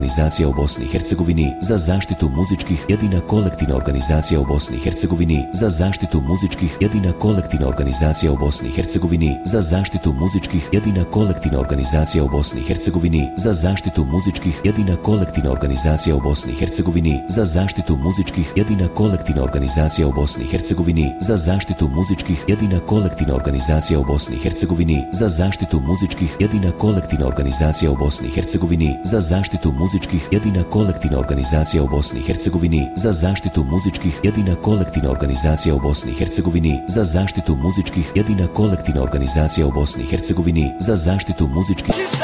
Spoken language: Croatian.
organizacija u Bosni i Hercegovini za zaštitu muzičkih, jedina kolektivna organizacija u Bosni i Hercegovini za zaštitu muzičkih, jedina kolektivna organizacija u Bosni i Hercegovini za zaštitu muzičkih, jedina kolektivna organizacija u Bosni i Hercegovini za zaštitu muzičkih, jedina kolektivna organizacija u Bosni i Hercegovini za zaštitu muzičkih, jedina kolektivna organizacija u Bosni i Hercegovini za zaštitu muzičkih, jedina kolektivna organizacija u Bosni i Hercegovini za zaštitu muzičkih, jedina kolektivna organizacija u Bosni i Hercegovini za zaštitu muzičkih, jedina kolektivna organizacija u Bosni i Hercegovini za zaštitu muzičkih, jedina kolektivna organizacija u Bosni i Hercegovini za zaštitu muzičkih, jedina kolektivna organizacija u Bosni i Hercegovini za zaštitu muzičkih